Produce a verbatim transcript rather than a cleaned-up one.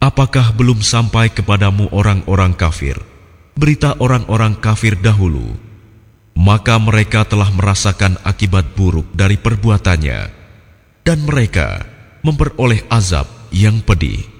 Apakah belum sampai kepadamu orang-orang kafir, berita orang-orang kafir dahulu? Maka mereka telah merasakan akibat buruk dari perbuatannya, dan mereka memperoleh azab yang pedih.